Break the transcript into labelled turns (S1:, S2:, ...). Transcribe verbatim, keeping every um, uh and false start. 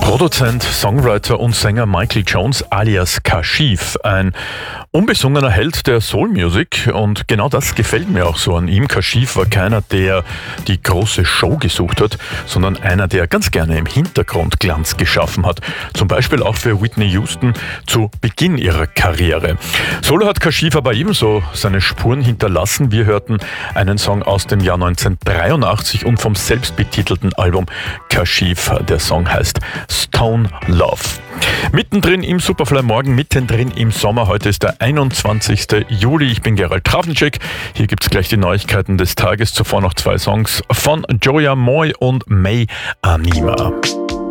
S1: Produzent, Songwriter und Sänger Michael Jones alias Kashif, ein unbesungener Held der Soul Music, und genau das gefällt mir auch so an ihm. Kashif war keiner, der die große Show gesucht hat, sondern einer, der ganz gerne im Hintergrund Glanz geschaffen hat. Zum Beispiel auch für Whitney Houston zu Beginn ihrer Karriere. Solo hat Kashif aber ebenso seine Spuren hinterlassen. Wir hörten einen Song aus dem Jahr neunzehnhundertdreiundachtzig und vom selbstbetitelten Album Kashif. Der Song heißt Stone Love. Mittendrin im Superfly Morgen, mittendrin im Sommer. Heute ist der einundzwanzigste Juli. Ich bin Gerald Travenschek. Hier gibt's gleich die Neuigkeiten des Tages. Zuvor noch zwei Songs von Joya Moy und May Anima.